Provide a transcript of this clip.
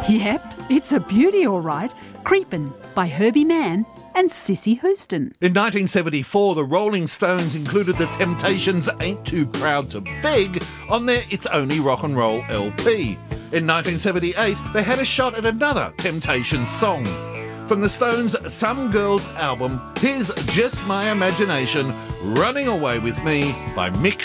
Yep, it's a beauty all right. Creepin' by Herbie Mann and Sissy Houston. In 1974, the Rolling Stones included the Temptations' Ain't Too Proud to Beg on their It's Only Rock and Roll LP. In 1978, they had a shot at another Temptations song. From the Stones' Some Girls album, here's Just My Imagination, Running Away With Me by Mick